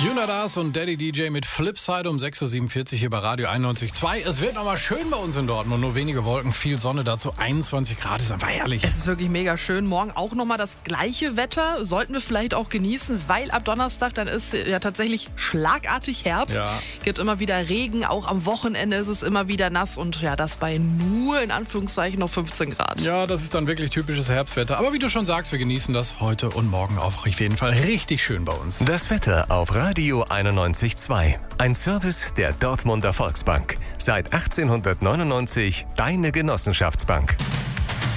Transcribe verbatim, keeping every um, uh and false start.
Jonas und Daddy D J mit Flipside um sechs Uhr siebenundvierzig hier bei Radio einundneunzig Komma zwei. Es wird nochmal schön bei uns in Dortmund. Nur wenige Wolken, viel Sonne, dazu einundzwanzig Grad. Ist einfach herrlich. Es ist wirklich mega schön. Morgen auch nochmal das gleiche Wetter. Sollten wir vielleicht auch genießen, weil ab Donnerstag dann ist ja tatsächlich schlagartig Herbst. Ja. Gibt immer wieder Regen. Auch am Wochenende ist es immer wieder nass. Und ja, das bei nur in Anführungszeichen noch fünfzehn Grad. Ja, das ist dann wirklich typisches Herbstwetter. Aber wie du schon sagst, wir genießen das heute und morgen auch auf jeden Fall richtig schön bei uns. Das Wetter auf Radio einundneunzig Komma zwei. Ein Service der Dortmunder Volksbank. Seit achtzehnhundertneunundneunzig deine Genossenschaftsbank.